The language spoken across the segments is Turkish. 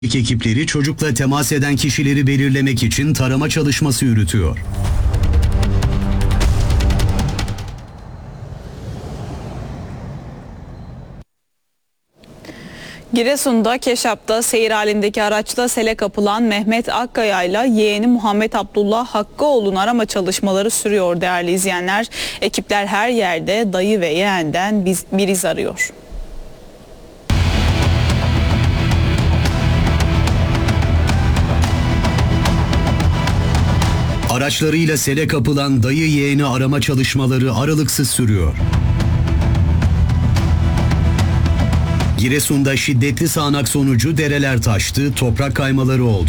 Ekipleri çocukla temas eden kişileri belirlemek için tarama çalışması yürütüyor. Giresun'da Keşap'ta seyir halindeki araçla sele kapılan Mehmet Akkaya ile yeğeni Muhammed Abdullah Hakkıoğlu'nun arama çalışmaları sürüyor değerli izleyenler. Ekipler her yerde dayı ve yeğenden bir iz arıyor. Araçlarıyla sele kapılan dayı yeğeni arama çalışmaları aralıksız sürüyor. Giresun'da şiddetli sağanak sonucu dereler taştı, toprak kaymaları oldu.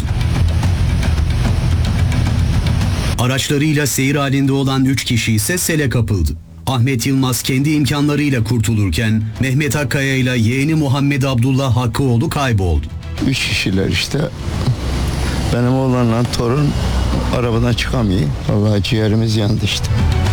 Araçlarıyla seyir halinde olan 3 kişi ise sele kapıldı. Ahmet Yılmaz kendi imkanlarıyla kurtulurken Mehmet Akkaya ile yeğeni Muhammed Abdullah Hakkıoğlu kayboldu. 3 kişiler işte. Benim oğlanla torun arabadan çıkamıyor. Vallahi ciğerimiz yandı işte.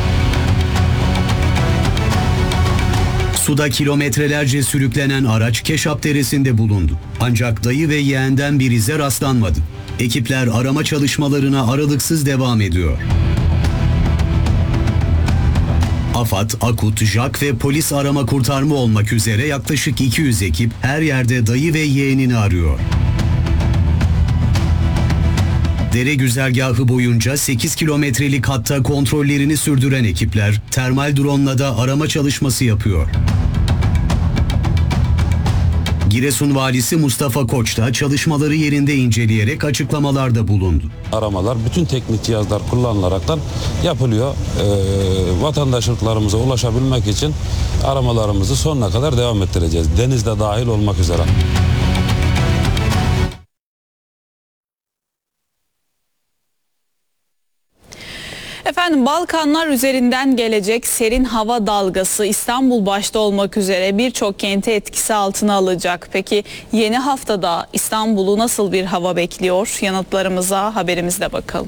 Suda kilometrelerce sürüklenen araç Keşap Deresi'nde bulundu. Ancak dayı ve yeğenden bir ize rastlanmadı. Ekipler arama çalışmalarına aralıksız devam ediyor. AFAD, AKUT, JAK ve polis arama kurtarma olmak üzere yaklaşık 200 ekip her yerde dayı ve yeğenini arıyor. Dere güzergahı boyunca 8 kilometrelik hatta kontrollerini sürdüren ekipler termal drone'la da arama çalışması yapıyor. Giresun Valisi Mustafa Koç da çalışmaları yerinde inceleyerek açıklamalarda bulundu. Aramalar bütün teknik cihazlar kullanılaraktan yapılıyor. Vatandaşlarımıza ulaşabilmek için aramalarımızı sonuna kadar devam ettireceğiz. Denizde dahil olmak üzere. Efendim, Balkanlar üzerinden gelecek serin hava dalgası İstanbul başta olmak üzere birçok kenti etkisi altına alacak. Peki yeni haftada İstanbul'u nasıl bir hava bekliyor? Yanıtlarımıza haberimizde bakalım.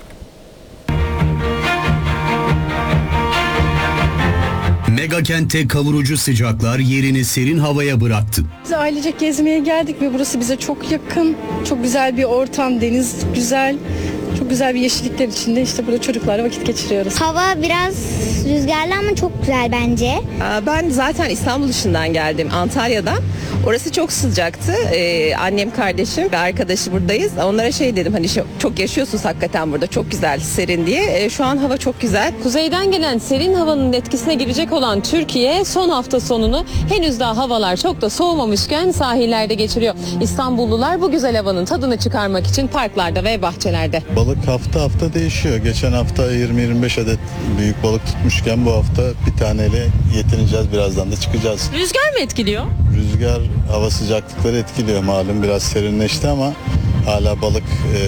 Mega kentte kavurucu sıcaklar yerini serin havaya bıraktı. Biz ailecek gezmeye geldik ve burası bize çok yakın. Çok güzel bir ortam, deniz güzel. Çok güzel bir yeşillikler içinde işte burada çocuklarla vakit geçiriyoruz. Hava biraz rüzgarlı ama çok güzel bence. Ben zaten İstanbul dışından geldim, Antalya'dan. Orası çok sıcaktı. Annem, kardeşim ve arkadaşı buradayız. Onlara şey dedim, hani çok yaşıyorsunuz hakikaten burada, çok güzel, serin diye. Şu an hava çok güzel. Kuzeyden gelen serin havanın etkisine girecek olan Türkiye son hafta sonunu henüz daha havalar çok da soğumamışken sahillerde geçiriyor. İstanbullular bu güzel havanın tadını çıkarmak için parklarda ve bahçelerde. Balık hafta hafta değişiyor. Geçen hafta 20-25 adet büyük balık tutmuşken bu hafta bir taneyle yetineceğiz. Birazdan da çıkacağız. Rüzgar mı etkiliyor? Rüzgar hava sıcaklıkları etkiliyor malum. Biraz serinleşti ama hala balık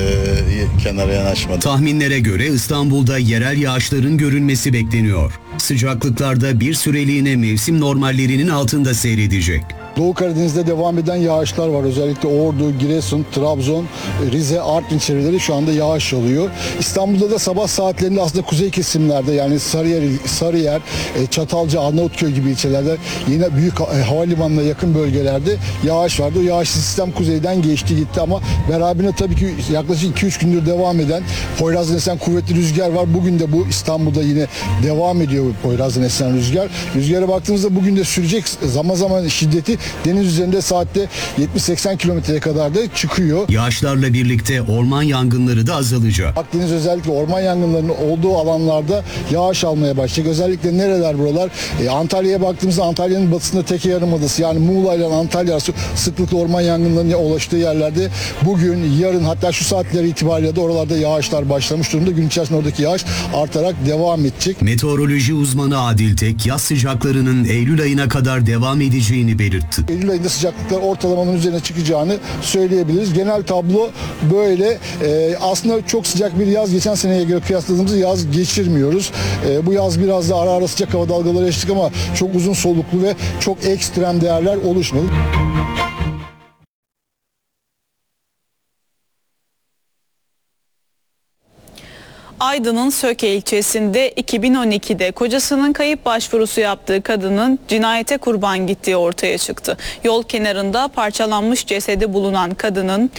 kenara yanaşmadı. Tahminlere göre İstanbul'da yerel yağışların görülmesi bekleniyor. Sıcaklıklarda bir süreliğine mevsim normallerinin altında seyredecek. Doğu Karadeniz'de devam eden yağışlar var. Özellikle Ordu, Giresun, Trabzon, Rize, Artvin çevreleri şu anda yağış alıyor. İstanbul'da da sabah saatlerinde aslında kuzey kesimlerde yani Sarıyer, Çatalca, Arnavutköy gibi ilçelerde yine büyük havalimanına yakın bölgelerde yağış vardı. O yağış sistem kuzeyden geçti gitti ama beraberinde tabii ki yaklaşık 2-3 gündür devam eden Poyraz'dan esen kuvvetli rüzgar var. Bugün de bu İstanbul'da yine devam ediyor bu Poyraz'dan esen rüzgar. Rüzgara baktığımızda bugün de sürecek, zaman zaman şiddeti deniz üzerinde saatte 70-80 kilometreye kadar da çıkıyor. Yağışlarla birlikte orman yangınları da azalacak. Akdeniz özellikle orman yangınlarının olduğu alanlarda yağış almaya başlayacak. Özellikle nereler buralar? Antalya'ya baktığımızda Antalya'nın batısında Teke Yarımadası yani Muğla ile Antalya arası sıklıkla orman yangınlarının ulaştığı yerlerde bugün, yarın hatta şu saatler itibariyle de oralarda yağışlar başlamış durumda. Gün içerisinde oradaki yağış artarak devam edecek. Meteoroloji uzmanı Adil Tek yaz sıcaklarının Eylül ayına kadar devam edeceğini belirtti. Eylül ayında sıcaklıklar ortalamanın üzerine çıkacağını söyleyebiliriz. Genel tablo böyle. Aslında çok sıcak bir yaz geçen seneye göre kıyasladığımızda yaz geçirmiyoruz. Bu yaz biraz da ara ara sıcak hava dalgaları yaşadık ama çok uzun soluklu ve çok ekstrem değerler oluşmadı. Aydın'ın Söke ilçesinde 2012'de kocasının kayıp başvurusu yaptığı kadının cinayete kurban gittiği ortaya çıktı. Yol kenarında parçalanmış cesedi bulunan kadının